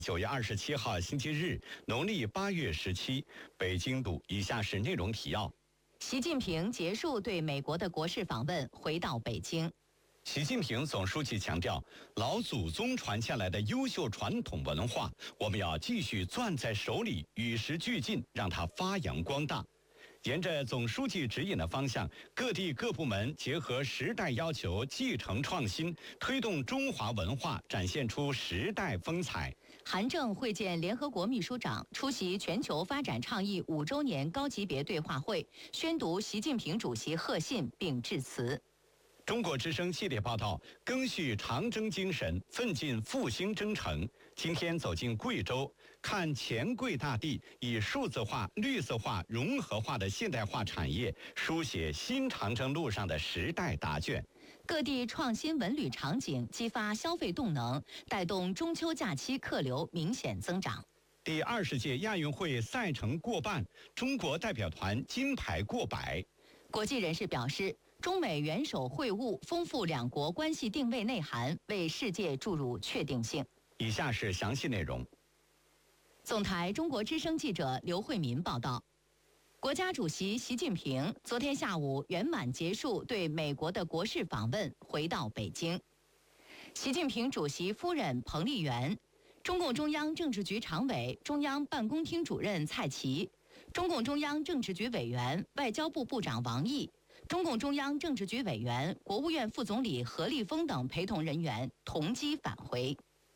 9月27号星期日，农历8月17，北京读。以下是内容提要： 习近平结束对美国的国事访问，回到北京。 习近平总书记强调，老祖宗传下来的优秀传统文化，我们要继续攥在手里，与时俱进，让它发扬光大。沿着总书记指引的方向，各地各部门结合时代要求，继承创新，推动中华文化展现出时代风采。 韩正会见联合国秘书长，出席全球发展倡议5周年高级别对话会，宣读习近平主席贺信并致辞。 中国之声系列报道，赓续长征精神，奋进复兴征程。今天走进贵州，看黔贵大地以数字化、绿色化、融合化的现代化产业，书写新长征路上的时代答卷。 各地创新文旅场景，激发消费动能，带动中秋假期客流明显增长。 第20届亚运会赛程过半，中国代表团金牌过百。 国际人士表示，中美元首会晤丰富两国关系定位内涵，为世界注入确定性。 以下是详细内容。 总台中国之声记者刘慧民报道，国家主席习近平昨天下午圆满结束对美国的国事访问，回到北京。习近平主席夫人彭丽媛、中共中央政治局常委、中央办公厅主任蔡奇、中共中央政治局委员、外交部部长王毅、中共中央政治局委员、国务院副总理何立峰等陪同人员同机返回。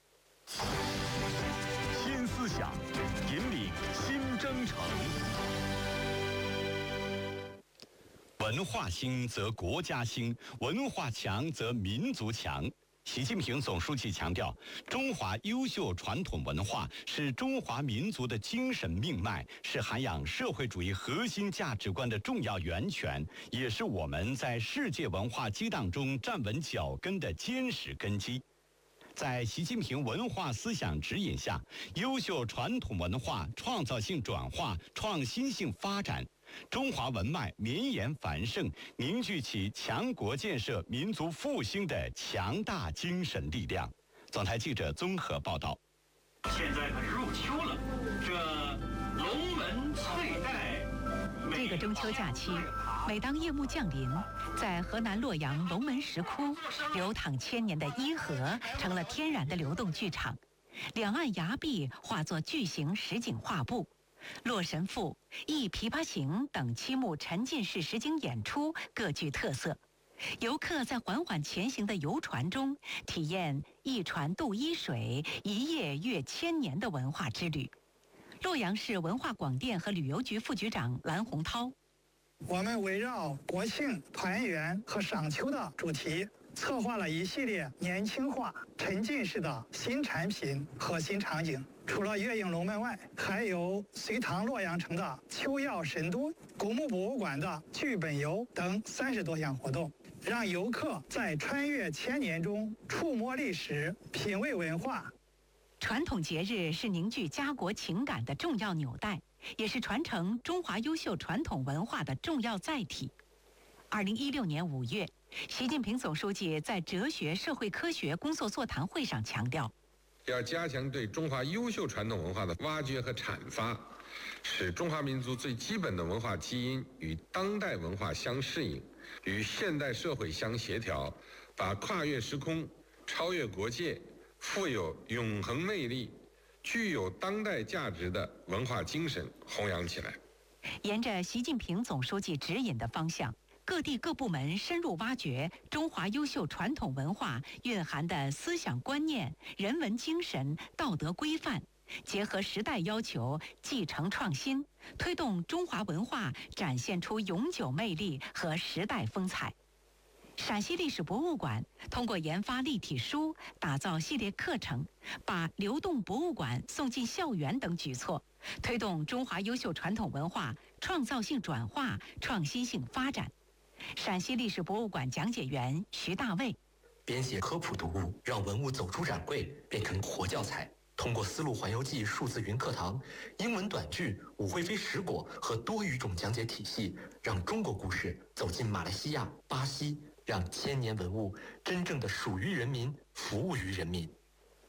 新思想引领新征程。 文化兴则国家兴，文化强则民族强。习近平总书记强调，中华优秀传统文化是中华民族的精神命脉，是涵养社会主义核心价值观的重要源泉，也是我们在世界文化激荡中站稳脚跟的坚实根基。在习近平文化思想指引下，优秀传统文化创造性转化、创新性发展，中华文脉绵延繁盛，凝聚起强国建设、民族复兴的强大精神力量。总台记者综合报道。 现在可是入秋了，这龙门翠带。 这个中秋假期，每当夜幕降临，在河南洛阳龙门石窟，流淌千年的伊河成了天然的流动剧场，两岸崖壁化作巨型实景画布。洛神赋、忆琵琶行等7幕沉浸式实景演出各具特色，游客在缓缓前行的游船中，体验一船渡伊水，一夜阅千年的文化之旅。洛阳市文化广电和旅游局副局长蓝洪涛， 我们围绕国庆、团圆和赏秋的主题，策划了一系列年轻化、沉浸式的新产品和新场景。除了月映龙门外，还有隋唐洛阳城的秋耀神都、古墓博物馆的剧本游等30多项活动，让游客在穿越千年中触摸历史、品味文化。 传统节日是凝聚家国情感的重要纽带，也是传承中华优秀传统文化的重要载体。2016年5月，习近平总书记在哲学社会科学工作座谈会上强调， 要加强对中华优秀传统文化的挖掘和阐发，使中华民族最基本的文化基因与当代文化相适应，与现代社会相协调，把跨越时空、超越国界、富有永恒魅力、具有当代价值的文化精神弘扬起来。 沿着习近平总书记指引的方向，各地各部门深入挖掘中华优秀传统文化蕴含的思想观念、人文精神、道德规范，结合时代要求，继承创新，推动中华文化展现出永久魅力和时代风采。陕西历史博物馆通过研发立体书、打造系列课程，把流动博物馆送进校园等举措，推动中华优秀传统文化创造性转化、创新性发展。陕西历史博物馆讲解员徐大卫， 编写科普读物，让文物走出展柜，变成活教材。通过丝路环游记数字云课堂、英文短剧、武惠妃食果和多语种讲解体系，让中国故事走进马来西亚、巴西，让千年文物真正的属于人民，服务于人民。